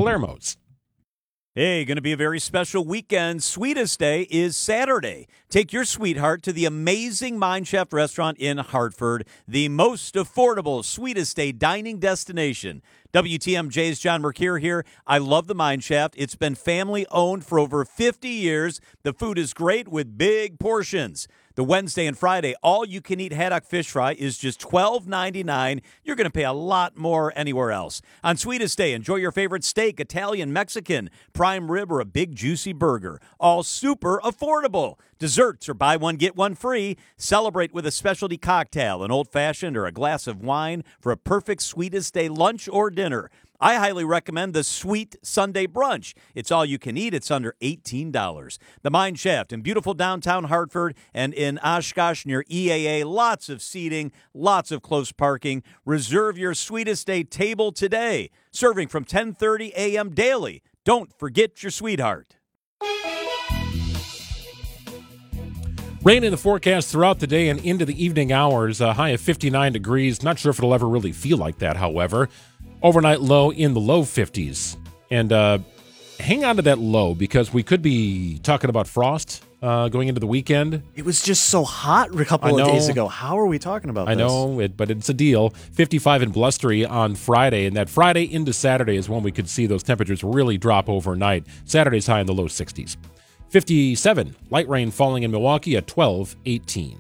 Palermo's. Hey, going to be a very special weekend. Sweetest Day is Saturday. Take your sweetheart to the amazing Mind Chef restaurant in Hartford, the most affordable Sweetest Day dining destination. WTMJ's John Mercure here. I love the Mine Shaft. It's been family owned for over 50 years. The food is great with big portions. The Wednesday and Friday all-you-can-eat haddock fish fry is just $12.99. You're going to pay a lot more anywhere else. On Sweetest Day, enjoy your favorite steak, Italian, Mexican, prime rib, or a big juicy burger. All super affordable. Desserts are buy one, get one free. Celebrate with a specialty cocktail, an old-fashioned, or a glass of wine for a perfect Sweetest Day lunch or dinner. I highly recommend the Sweet Sunday Brunch. It's all you can eat. It's under $18. The Mine Shaft in beautiful downtown Hartford and in Oshkosh near EAA. Lots of seating, lots of close parking. Reserve your Sweetest Day table today. Serving from 10:30 a.m. daily. Don't forget your sweetheart. Rain in the forecast throughout the day and into the evening hours. A high of 59 degrees. Not sure if it'll ever really feel like that, however. Overnight low in the low 50s. And hang on to that low because we could be talking about frost going into the weekend. It was just so hot a couple of days ago. How are we talking about this? I know, but it's a deal. 55 and blustery on Friday, and that Friday into Saturday is when we could see those temperatures really drop overnight. Saturday's high in the low 60s. 57, light rain falling in Milwaukee at 12:18.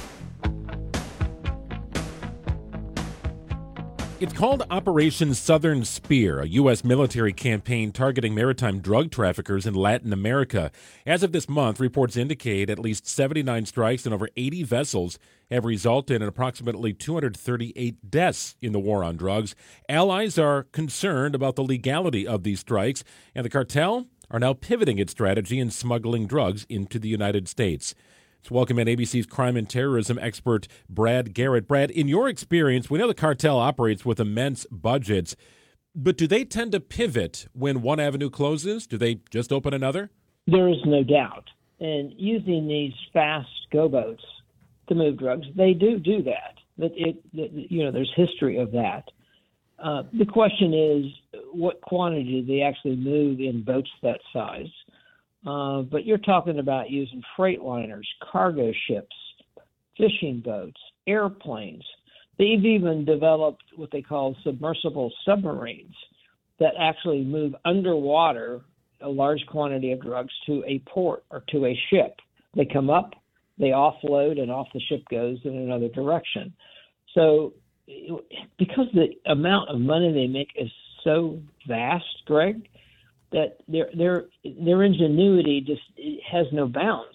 It's called Operation Southern Spear, a U.S. military campaign targeting maritime drug traffickers in Latin America. As of this month, reports indicate at least 79 strikes and over 80 vessels have resulted in approximately 238 deaths in the war on drugs. Allies are concerned about the legality of these strikes, and the cartel are now pivoting its strategy in smuggling drugs into the United States. Let's welcome in ABC's crime and terrorism expert, Brad Garrett. Brad, in your experience, we know the cartel operates with immense budgets, but do they tend to pivot when one avenue closes? Do they just open another? There is no doubt. And using these fast go-boats to move drugs, they do that. But there's history of that. The question is, what quantity do they actually move in boats that size? But you're talking about using freight liners, cargo ships, fishing boats, airplanes. They've even developed what they call submersible submarines that actually move underwater a large quantity of drugs to a port or to a ship. They come up, they offload, and off the ship goes in another direction. So because the amount of money they make is so vast, Greg, that their ingenuity just has no bounds.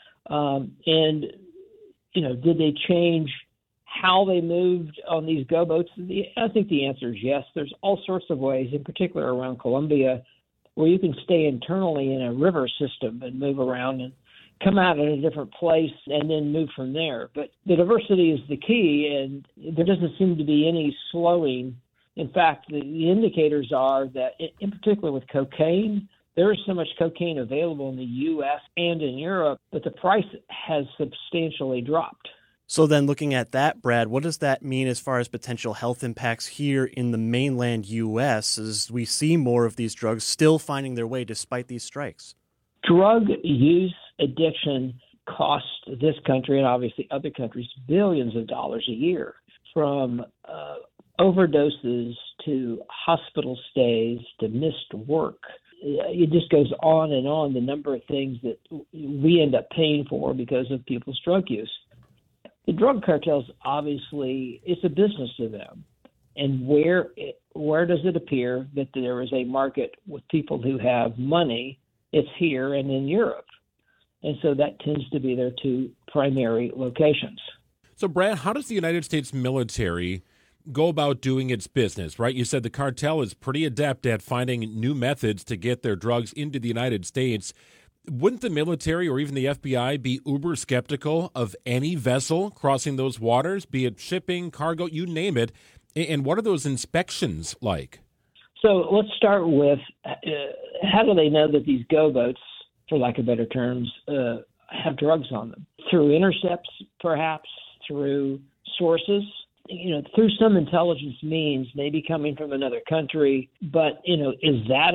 And did they change how they moved on these go-boats? I think the answer is yes. There's all sorts of ways, in particular around Colombia, where you can stay internally in a river system and move around and come out at a different place and then move from there. But the diversity is the key, and there doesn't seem to be any slowing. In fact, the indicators are that, in particular with cocaine, there is so much cocaine available in the U.S. and in Europe, but the price has substantially dropped. So then looking at that, Brad, what does that mean as far as potential health impacts here in the mainland U.S. as we see more of these drugs still finding their way despite these strikes? Drug use addiction costs this country and obviously other countries billions of dollars a year, from overdoses to hospital stays to missed work. It just goes on, the number of things that we end up paying for because of people's drug use. The drug cartels, obviously, it's a business to them. And where does it appear that there is a market with people who have money? It's here and in Europe. And so that tends to be their two primary locations. So, Brad, how does the United States military go about doing its business, right? You said the cartel is pretty adept at finding new methods to get their drugs into the United States. Wouldn't the military or even the FBI be uber skeptical of any vessel crossing those waters, be it shipping, cargo, you name it? And what are those inspections like? So let's start with how do they know that these go-boats, for lack of better terms, have drugs on them? Through intercepts, perhaps, through sources, through some intelligence means, maybe coming from another country. But, is that